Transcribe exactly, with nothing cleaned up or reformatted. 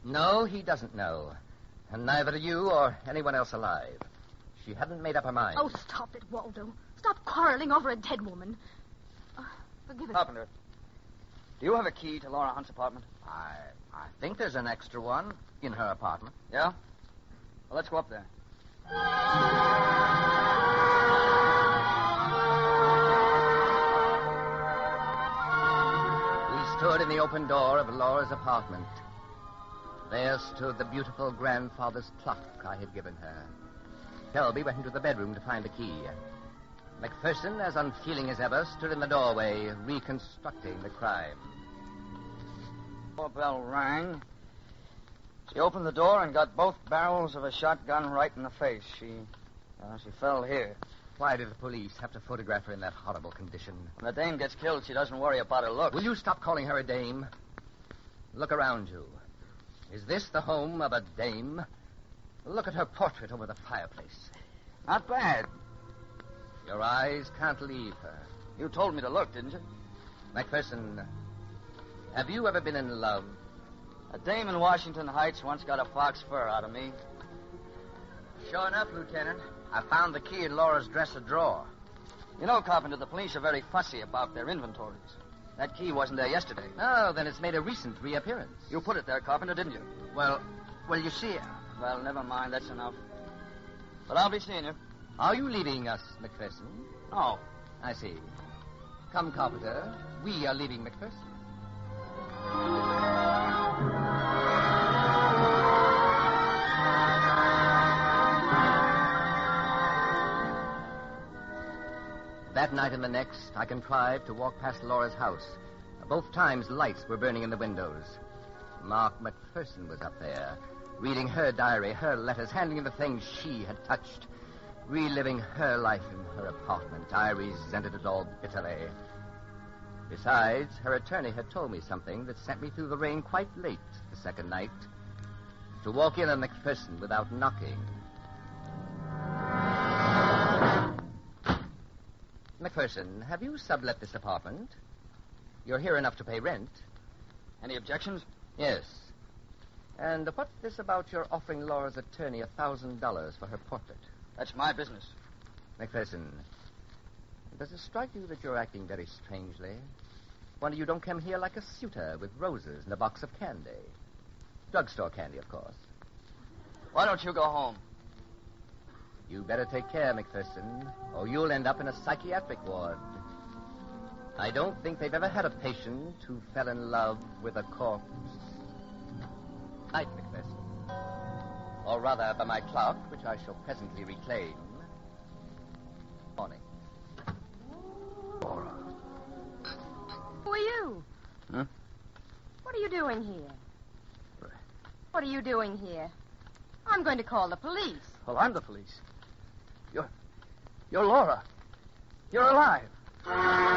No, he doesn't know. And neither do you or anyone else alive. She hadn't made up her mind. Oh, stop it, Waldo. Stop quarreling over a dead woman. Uh, forgive us. Carpenter, do you have a key to Laura Hunt's apartment? I I think there's an extra one in her apartment. Yeah? Well, let's go up there. We stood in the open door of Laura's apartment. There stood the beautiful grandfather's clock I had given her. Kelby went into the bedroom to find the key. McPherson, as unfeeling as ever, stood in the doorway, reconstructing the crime. Doorbell rang. She opened the door and got both barrels of a shotgun right in the face. She, uh, she fell here. Why did the police have to photograph her in that horrible condition? When the dame gets killed, she doesn't worry about her looks. Will you stop calling her a dame? Look around you. Is this the home of a dame? Look at her portrait over the fireplace. Not bad. Your eyes can't leave her. You told me to look, didn't you? McPherson, have you ever been in love? A dame in Washington Heights once got a fox fur out of me. Sure enough, Lieutenant. I found the key in Laura's dresser drawer. You know, Carpenter, the police are very fussy about their inventories. That key wasn't there yesterday. Oh, then it's made a recent reappearance. You put it there, Carpenter, didn't you? Well, well, you see... Well, never mind. That's enough. But I'll be seeing you. Are you leaving us, McPherson? No. I see. Come, Carpenter. We are leaving McPherson. That night and the next, I contrived to walk past Laura's house. Both times, lights were burning in the windows. Mark McPherson was up there, reading her diary, her letters, handling the things she had touched, reliving her life in her apartment. I resented it all bitterly. Besides, her attorney had told me something that sent me through the rain quite late the second night, to walk in on McPherson without knocking. McPherson, have you sublet this apartment? You're here enough to pay rent. Any objections? Yes. And what's this about your offering Laura's attorney a thousand dollars for her portrait? That's my business. McPherson, does it strike you that you're acting very strangely? Wonder you don't come here like a suitor with roses and a box of candy. Drugstore candy, of course. Why don't you go home? You better take care, McPherson, or you'll end up in a psychiatric ward. I don't think they've ever had a patient who fell in love with a corpse. Night, McPherson. Or rather, by my clock, which I shall presently reclaim. Morning. Laura. Who are you? Huh? What are you doing here? What are you doing here? I'm going to call the police. Well, I'm the police. You're... You're Laura. You're alive.